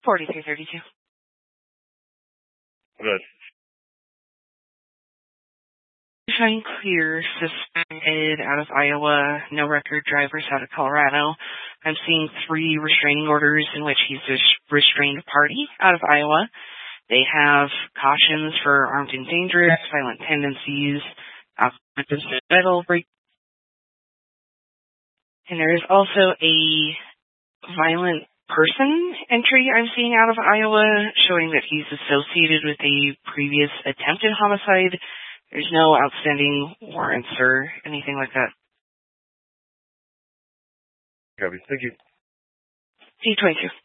4332. Good. Shine clear, suspended out of Iowa, no record drivers out of Colorado. I'm seeing 3 restraining orders in which he's restrained a party out of Iowa. They have cautions for armed and dangerous, violent tendencies, metal break. And there is also a violent person entry I'm seeing out of Iowa, showing that he's associated with a previous attempted homicide. There's no outstanding warrants or anything like that. Copy. Thank you. T22.